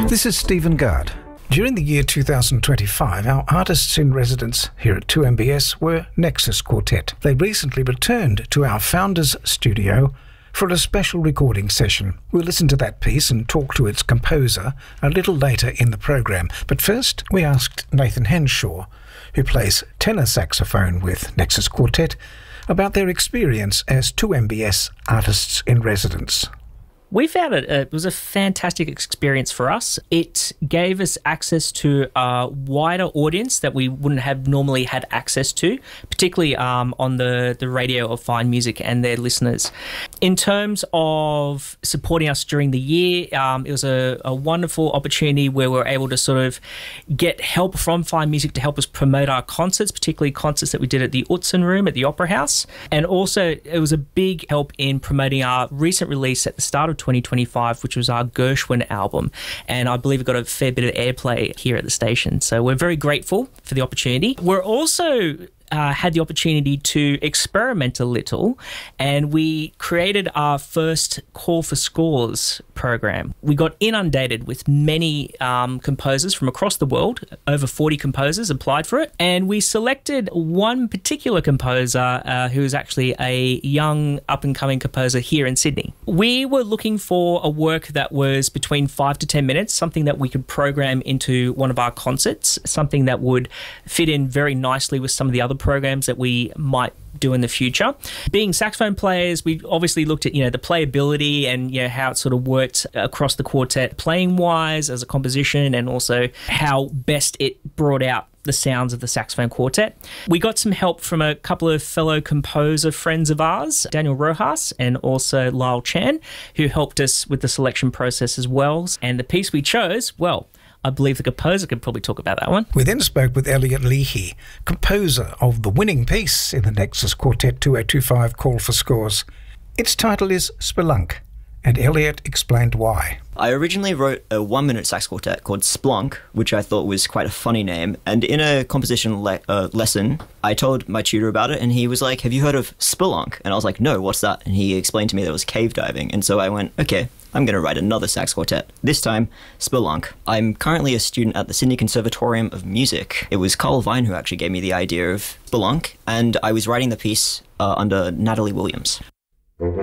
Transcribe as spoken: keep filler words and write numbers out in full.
This is Stephen Gard. During the year two thousand twenty-five, our artists in residence here at two M B S were Nexus Quartet. They recently returned to our founders' studio for a special recording session. We'll listen to that piece and talk to its composer a little later in the program. But first, we asked Nathan Henshaw, who plays tenor saxophone with Nexus Quartet, about their experience as two M B S artists in residence. We found it, it was a fantastic experience for us. It gave us access to a wider audience that we wouldn't have normally had access to, particularly um, on the, the radio of Fine Music and their listeners. In terms of supporting us during the year, um, it was a, a wonderful opportunity where we were able to sort of get help from Fine Music to help us promote our concerts, particularly concerts that we did at the Utzon Room at the Opera House. And also, it was a big help in promoting our recent release at the start of twenty twenty-five, which was our Gershwin album, and I believe it got a fair bit of airplay here at the station, so we're very grateful for the opportunity. We're also Uh, had the opportunity to experiment a little, and we created our first Call for Scores program. We got inundated with many um, composers from across the world. Over forty composers applied for it, and we selected one particular composer uh, who is actually a young up-and-coming composer here in Sydney. We were looking for a work that was between five to ten minutes, something that we could program into one of our concerts, something that would fit in very nicely with some of the other programs that we might do in the future. Being saxophone players, we obviously looked at, you know, the playability and, you know, how it sort of worked across the quartet playing wise as a composition, and also how best it brought out the sounds of the saxophone quartet. We got some help from a couple of fellow composer friends of ours, Daniel Rojas and also Lyle Chan, who helped us with the selection process as well. And the piece we chose, well, I believe the composer could probably talk about that one. We then spoke with Elliot Leahy, composer of the winning piece in the Nexus Quartet two oh two five Call for Scores. Its title is Spelunk, and Elliot explained why. I originally wrote a one-minute sax quartet called Splunk, which I thought was quite a funny name. And in a composition le- uh, lesson, I told my tutor about it, and he was like, "Have you heard of Spelunk?" And I was like, "No, what's that?" And he explained to me that it was cave diving. And so I went, okay, I'm going to write another sax quartet. This time, Spelunk. I'm currently a student at the Sydney Conservatorium of Music. It was Carl Vine who actually gave me the idea of Spelunk, and I was writing the piece uh, under Natalie Williams.